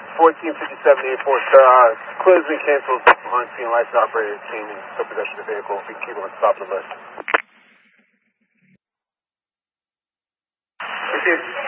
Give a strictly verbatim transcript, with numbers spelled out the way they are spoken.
fourteen fifty-seven eighty-four, sir. Uh, clear's been canceled on scene. License operator came and took possession of the vehicle. We can keep it on top of the list.